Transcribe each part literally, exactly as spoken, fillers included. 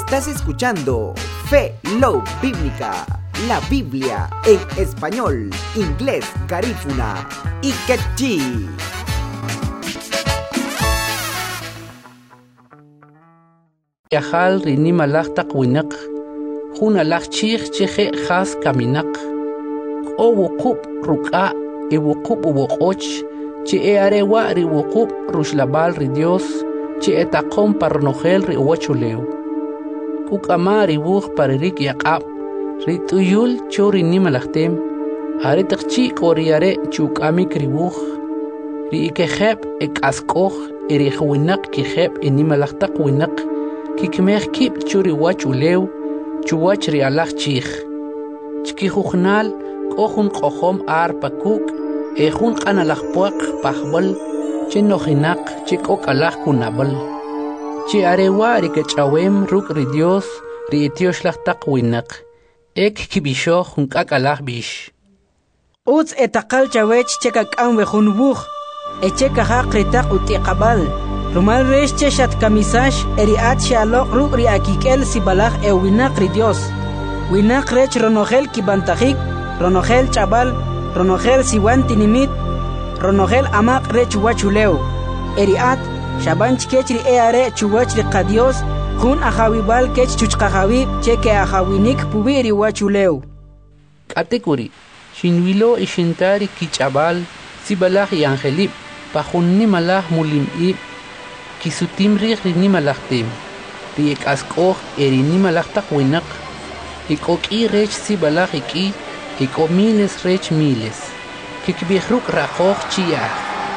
Estás escuchando Fe Love Bíblica, la Biblia en español, inglés, garífuna y quechí. Yahal rini malak takwinak, huna lak chich cheche khas kaminak. O wukup ruka e wukup wukoch, che e arewa ri wukup rushlabal ri Dios, che e takom parnogel ri wachuleo. Kukama ri wuh paririk yakab, ri tuyul cho rini malaktem, are takchi koriare chukamik ri wuh, ri ikeheb ek askoh e ri khwinak kiheb e ni malak takwinak, kikmeh kip churi wachuleo, chuwach ri alak chich. Chkihuhnal kohun kohom ar pakuk, ehun kanalakpuak pahbal, chenohinak chikok alak kunabal. Chi arewa rikechawem ruk ri Dios ri etioslak takwinak, ek kibisho hunkak alak bish. Uts etakal chawech chekak anwe hunbuh, echeka hakritak utiqabal. Rumal resh cheshat kamisash eriat shalok ruk ri akikel sibalak e winak ri Dios. Winak rech ronogel kibantajik, ronogel chabal, ronogel siwantinimit, ronogel amak rech wachuleo. Eriat shabanch kechri eare chuwachri qadios, kun ajawibal kech chuchqajawi cheke ajawinik pubiri wachuleo. Katekuri, shinwilo ishintari kichabal, sibalak y angelip, pajunni malak mulimib, kisutim rig rini malaktim, ri ek askoh erini malak takwinak, ikoki rech sibalak iki, iko miles rech miles, kikbihruk rakoh chiyah.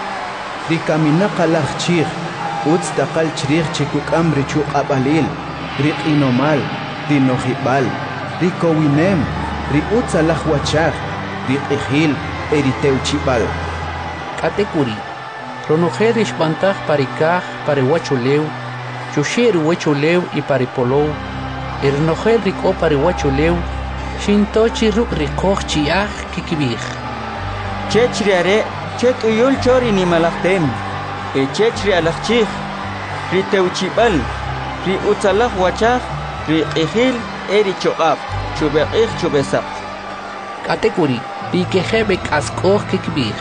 Ri kaminak alak chih, uts takal chirih chikuk amri chuk abalil, ri inomal, ri nohibal, ri kowinem, ri uts alak wachar, ri ihil, eri teuchibal. Katekuri, ronogel ishpantaj parikaj pare wachuleu, chusher wachuleu y pare polou, ernogel riko pare wachuleu, shintochi ruk rikoh chiaj kikibij. Chechriare, chet uyul chori ni malaktem, e chechri alakchih, ri teuchibal, ri utzalak wachaj, ri ihil eri choab, chubeqih chubesaq. Katekuri, ri kejebek askoh kikibij.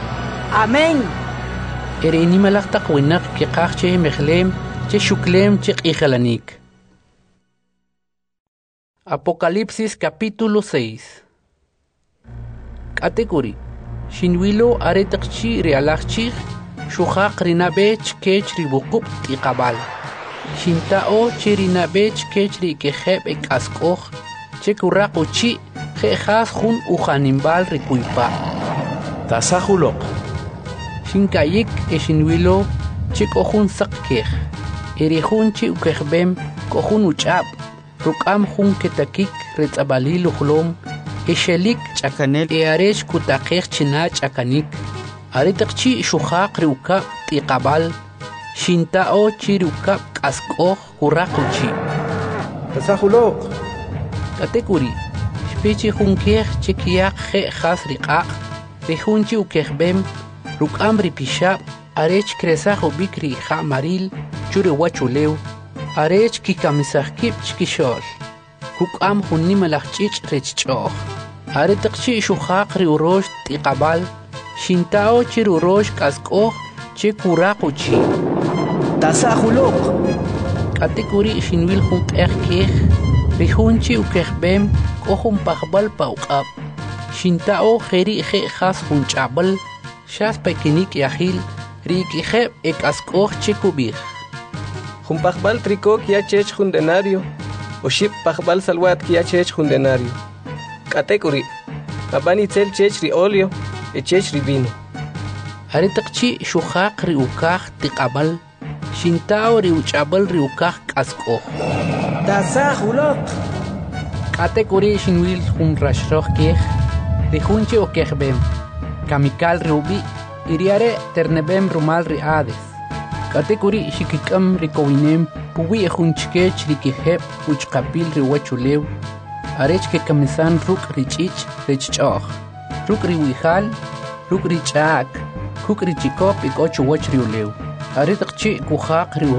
Amén. Erini malak takwinak kikaj che mechlem, che shuklem che ijalanik. Apocalipsis capítulo seis. Katekuri, shinwilo aretakchi rialakchich, shuhaq rinabech kech ribukup tiqabal. Shintao che rinabech kech ri kejeb ek askoh, che kurakuchi, jejas jun ujanimbal rikuipa. Tasahulok. Shinkayik e shinwilo che kohun sakkej, erihun che ukejbem kohun uchab, rukam jun ketakik retzabalil uhlom, eshelik chakanel e aresh kutakej china chakanik, aretakchi shuhaq riukab tiqabal, shintao chi riukab kaskoh kurakuchi. Tasahulok. Katekuri, shpechi jun kej che kiyak je jas riqaq, rihun che ukejbem, rukam ripishab, arech kresaj ubikri ha maril, chure wachuleu, arech kikamisaj kip chkishol, kukam hunni malach chich rechchoh, aretakchi shuhaq ri urosh tiqabal, shintao chir urosh kaskoh, che kurakuchi. Tasahulok. Katekuri shinwil jun kej kej, rihunchi ukejbem, kohun pahbal pauqab, shintao jeri je jas jun chabal, Shas pekinik yahil, rikijeb ek askoh chikubij. Jumpajbal tricó kia chech jundenario, o ship pajbal salwat kia chech jundenario. Katekuri, babani tel chech ri olio, e chech ri vino. Aretakchi shuhaq ri ukaj tiqabal, shintao ri uchabal ri ukaj askoh. Tasahulok. Katekuri shinwil jun rashroh kej, rihunche o kejbem. Kamikal rubi, iriare ternebem rumal riades. Katekuri shikikam rikowinem, puwi ehunchkech rikiheb, uchkapil riwachuleu, arech ke kamisan ruk richich rechchoh, ruk riwihal, ruk richak, kuk richikop ikochu wach riuleu. Aretakchi kuhaq riu